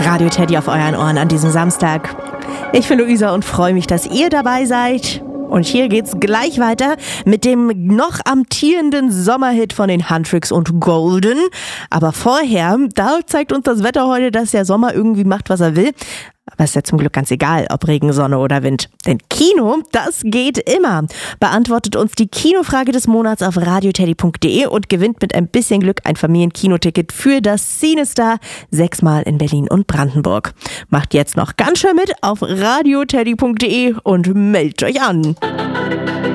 Radio Teddy auf euren Ohren an diesem Samstag. Ich bin Luisa und freue mich, dass ihr dabei seid. Und hier geht's gleich weiter mit dem noch amtierenden Sommerhit von den Huntrix und Golden. Aber vorher, da zeigt uns das Wetter heute, dass der Sommer irgendwie macht, was er will. Aber ist ja zum Glück ganz egal, ob Regen, Sonne oder Wind. Denn Kino, das geht immer. Beantwortet uns die Kinofrage des Monats auf radioteddy.de und gewinnt mit ein bisschen Glück ein Familienkinoticket für das CineStar 6-mal in Berlin und Brandenburg. Macht jetzt noch ganz schön mit auf radioteddy.de und meldet euch an.